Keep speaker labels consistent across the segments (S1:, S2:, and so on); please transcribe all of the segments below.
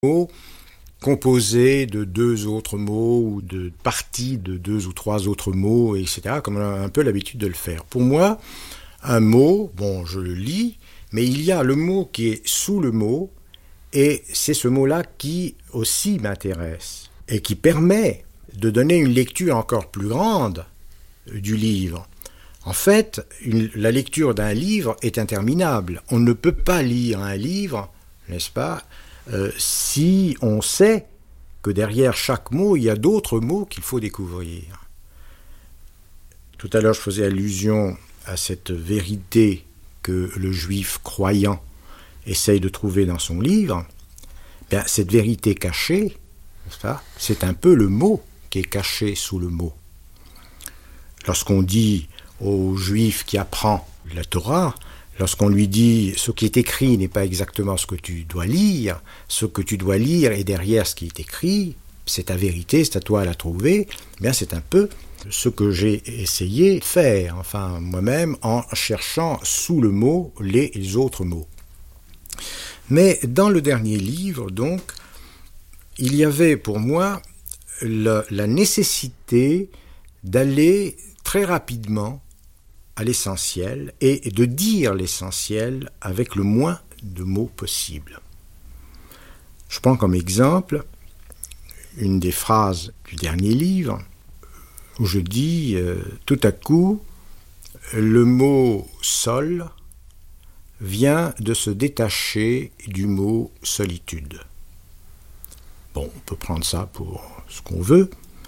S1: mot composé de deux autres mots ou de parties de deux ou trois autres mots, etc., comme on a un peu l'habitude de le faire. Pour moi, un mot, bon, je le lis, mais il y a le mot qui est sous le mot, et c'est ce mot-là qui aussi m'intéresse, et qui permet de donner une lecture encore plus grande du livre. En fait, la lecture d'un livre est interminable. On ne peut pas lire un livre, n'est-ce pas, si on sait que derrière chaque mot, il y a d'autres mots qu'il faut découvrir. Tout à l'heure, je faisais allusion à cette vérité que le juif croyant essaye de trouver dans son livre. Bien, cette vérité cachée, c'est un peu le mot qui est caché sous le mot. Lorsqu'on dit au juif qui apprend la Torah, lorsqu'on lui dit ce qui est écrit n'est pas exactement ce que tu dois lire, ce que tu dois lire est derrière ce qui est écrit, c'est ta vérité, c'est à toi à la trouver, bien c'est un peu ce que j'ai essayé de faire, enfin moi-même, en cherchant sous le mot les autres mots. Mais dans le dernier livre, donc, il y avait pour moi la nécessité d'aller très rapidement à l'essentiel et de dire l'essentiel avec le moins de mots possible. Je prends comme exemple une des phrases du dernier livre où je dis tout à coup le mot sol vient de se détacher du mot solitude. Bon, on peut prendre ça pour ce qu'on veut.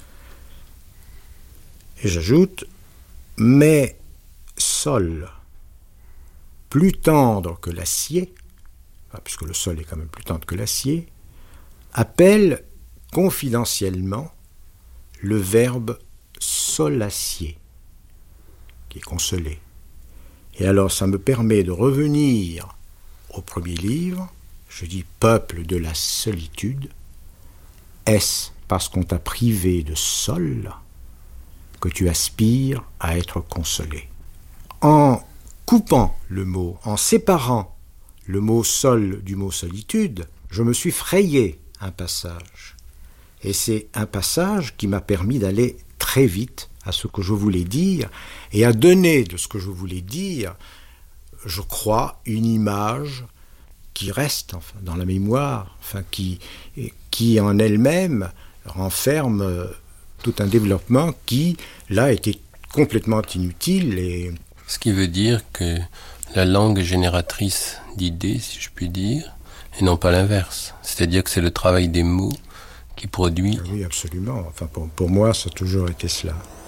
S1: Et j'ajoute, mais sol, plus tendre que l'acier, puisque le sol est quand même plus tendre que l'acier, appelle confidentiellement le verbe solacier, qui est consoler. Et alors ça me permet de revenir au premier livre, je dis peuple de la solitude, est-ce parce qu'on t'a privé de sol que tu aspires à être consolé? En coupant le mot, en séparant le mot sol du mot solitude, je me suis frayé un passage. Et c'est un passage qui m'a permis d'aller très vite à ce que je voulais dire et à donner de ce que je voulais dire, je crois, une image qui reste enfin, dans la mémoire, enfin, qui en elle-même renferme tout un développement qui, là, était complètement inutile. Et
S2: ce qui veut dire que la langue est génératrice d'idées, si je puis dire, et non pas l'inverse. C'est-à-dire que c'est le travail des mots qui produit.
S1: Oui, absolument. Enfin, pour moi, ça a toujours été cela.